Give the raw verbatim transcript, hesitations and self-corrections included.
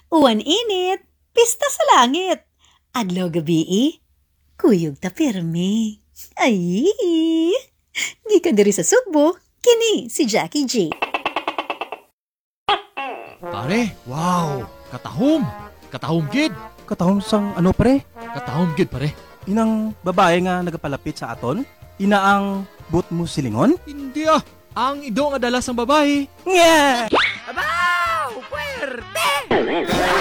Uwan init, pista sa langit. Adlaw gabi, kuyog ta pirmi. Ay, di ka diri sa Sugbo. Kini si Jackie G. Pare, wow! Katahom! Katahom gid! Katahom sang ano pre? Katahom gid pare. Inang babae nga nagapalapit sa aton? Ina ang but mo silingon? Hindi ah! Ang ido nga dala sang babae. Yeah! Abaw! Puwerte!